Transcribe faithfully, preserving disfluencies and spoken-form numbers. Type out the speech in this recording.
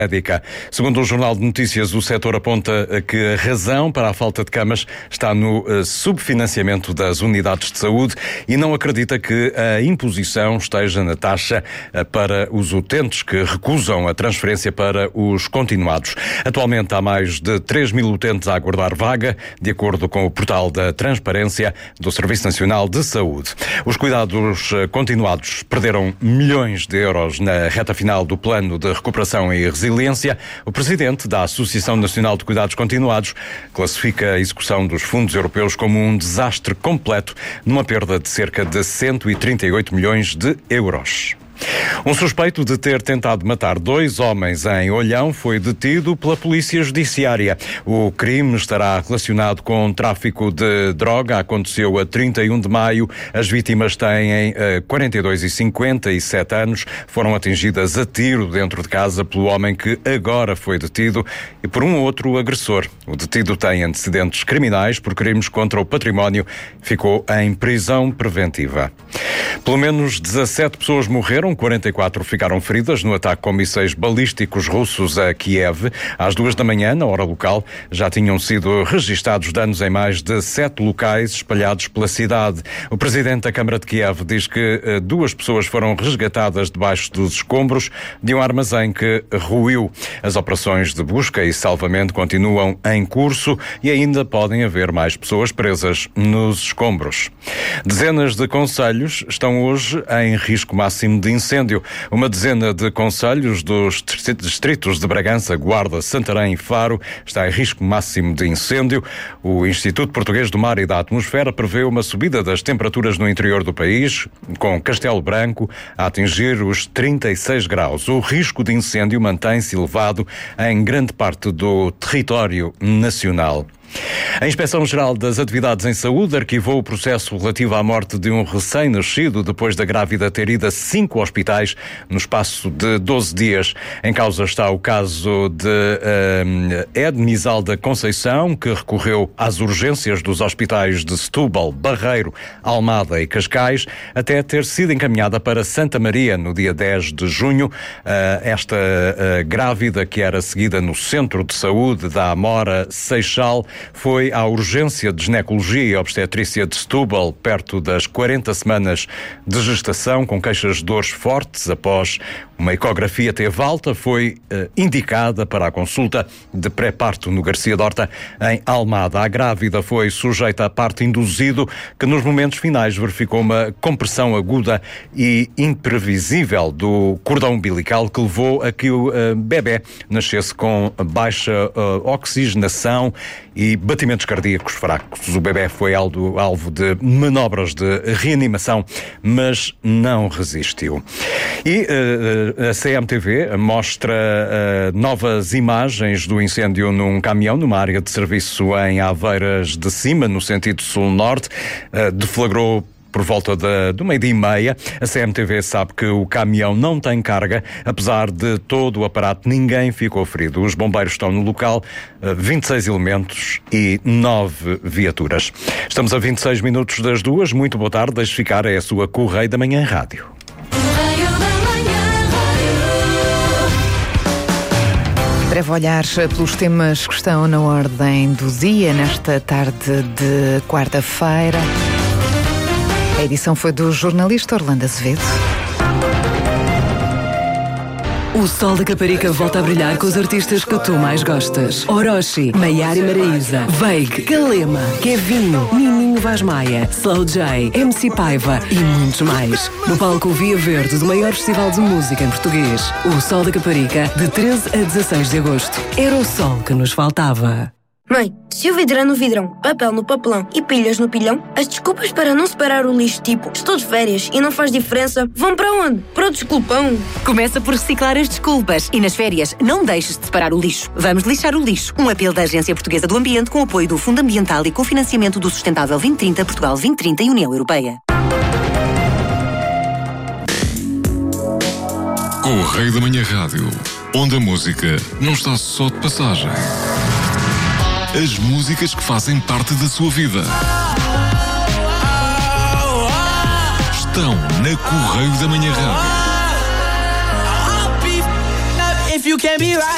médica. Segundo o Jornal de Notícias, o setor aponta que a razão para a falta de camas está no subfinanciamento das unidades de saúde e não acredita que a imposição esteja na taxa para os utentes que recusam a transferência para os continuados. Atualmente há mais de três mil utentes a aguardar vaga, de acordo com o portal da Transparência do Serviço Nacional de Saúde. Os cuidados continuados perderam milhões de euros na reta final do Plano de Recuperação e Resiliência. O presidente da Associação Nacional de Cuidados Continuados classifica a execução dos fundos europeus como um desastre completo, numa perda de cerca de cento e trinta e oito milhões de euros. Um suspeito de ter tentado matar dois homens em Olhão foi detido pela Polícia Judiciária. O crime estará relacionado com tráfico de droga. Aconteceu a trinta e um de maio. As vítimas têm uh, quarenta e dois e cinquenta e sete anos. Foram atingidas a tiro dentro de casa pelo homem que agora foi detido e por um outro agressor. O detido tem antecedentes criminais por crimes contra o património. Ficou em prisão preventiva. Pelo menos dezassete pessoas morreram, quarenta e quatro ficaram feridas no ataque com mísseis balísticos russos a Kiev. Às duas da manhã, na hora local, já tinham sido registados danos em mais de sete locais espalhados pela cidade. O presidente da Câmara de Kiev diz que uh, duas pessoas foram resgatadas debaixo dos escombros de um armazém que ruiu. As operações de busca e salvamento continuam em curso e ainda podem haver mais pessoas presas nos escombros. Dezenas de concelhos estão hoje em risco máximo de incêndio. Uma dezena de concelhos dos distritos de Bragança, Guarda, Santarém e Faro está em risco máximo de incêndio. O Instituto Português do Mar e da Atmosfera prevê uma subida das temperaturas no interior do país, com Castelo Branco a atingir os trinta e seis graus. O risco de incêndio mantém-se elevado em grande parte do território nacional. A Inspeção-Geral das Atividades em Saúde arquivou o processo relativo à morte de um recém-nascido depois da grávida ter ido a cinco hospitais no espaço de doze dias. Em causa está o caso de uh, Edmisalda Conceição, que recorreu às urgências dos hospitais de Setúbal, Barreiro, Almada e Cascais, até ter sido encaminhada para Santa Maria no dia dez de junho. Uh, esta uh, grávida, que era seguida no Centro de Saúde da Amora Seixal, foi à urgência de ginecologia e obstetrícia de Setúbal, perto das quarenta semanas de gestação, com queixas de dores fortes. Após uma ecografia teve alta, foi uh, indicada para a consulta de pré-parto no Garcia Dorta, em Almada. A grávida foi sujeita a parto induzido, que nos momentos finais verificou uma compressão aguda e imprevisível do cordão umbilical, que levou a que o uh, bebê nascesse com baixa uh, oxigenação e batimentos cardíacos fracos. O bebê foi alvo, alvo de manobras de reanimação, mas não resistiu. E uh, a C M T V mostra uh, novas imagens do incêndio num caminhão numa área de serviço em Aveiras de Cima, no sentido sul-norte. Uh, deflagrou por volta de, do meio-dia e meia. A C M T V sabe que o caminhão não tem carga. Apesar de todo o aparato, ninguém ficou ferido. Os bombeiros estão no local, vinte e seis elementos e nove viaturas. Estamos a vinte e seis minutos das duas. Muito boa tarde. Deixe ficar, é a sua Correio da Manhã Rádio. Breve olhar pelos temas que estão na ordem do dia nesta tarde de quarta-feira. A edição foi do jornalista Orlando Azevedo. O Sol da Caparica volta a brilhar com os artistas que tu mais gostas. Orochi, Maiara Maraíza, Veig, Calema, Kevinho, Nininho Vaz Maia, Slow J, M C Paiva e muitos mais. No palco Via Verde do maior festival de música em português. O Sol da Caparica, de treze a dezasseis de agosto. Era o sol que nos faltava. Mãe, se o vidro é no vidrão, papel no papelão e pilhas no pilhão, as desculpas para não separar o lixo, tipo estou de férias e não faz diferença, vão para onde? Para o desculpão. Começa por reciclar as desculpas e nas férias não deixes de separar o lixo. Vamos lixar o lixo. Um apelo da Agência Portuguesa do Ambiente com apoio do Fundo Ambiental e cofinanciamento do Sustentável vinte trinta, Portugal vinte trinta e União Europeia. Correio da Manhã Rádio, onde a música não está só de passagem. As músicas que fazem parte da sua vida estão na Correio da Manhã Rádio.